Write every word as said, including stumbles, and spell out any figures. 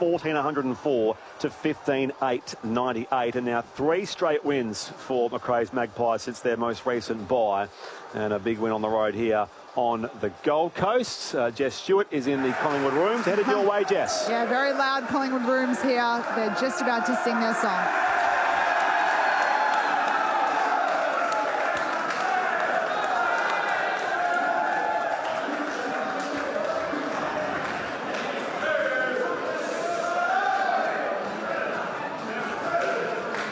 fourteen one hundred four to fifteen eight ninety-eight. And now three straight wins for Macrae's Magpies since their most recent bye. And a big win on the road here on the Gold Coast. Uh, Jess Stewart is in the Collingwood Rooms. Headed your way, Jess. Yeah, very loud Collingwood Rooms here. They're just about to sing their song.